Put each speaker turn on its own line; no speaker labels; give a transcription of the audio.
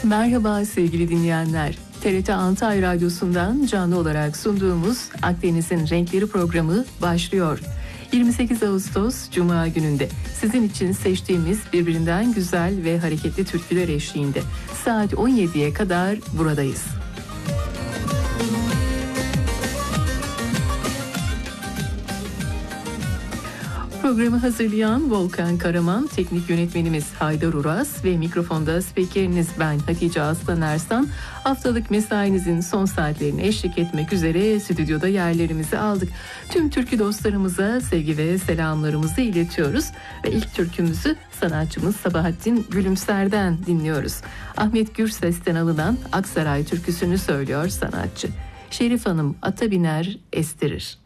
Merhaba sevgili dinleyenler. TRT Altay Radyosu'ndan canlı olarak sunduğumuz Akdeniz'in Renkleri programı başlıyor. 28 Ağustos Cuma gününde sizin için seçtiğimiz birbirinden güzel ve hareketli türküler eşliğinde saat 17'ye kadar buradayız. Programı hazırlayan Volkan Karaman, teknik yönetmenimiz Haydar Uras ve mikrofonda spikeriniz ben Hatice Aslan Ersan. Haftalık mesainizin son saatlerine eşlik etmek üzere stüdyoda yerlerimizi aldık. Tüm türkü dostlarımıza sevgi ve selamlarımızı iletiyoruz. Ve ilk türkümüzü sanatçımız Sabahattin Gülümser'den dinliyoruz. Ahmet Gürses'ten alınan Aksaray türküsünü söylüyor sanatçı. Şerif Hanım ata biner estirir.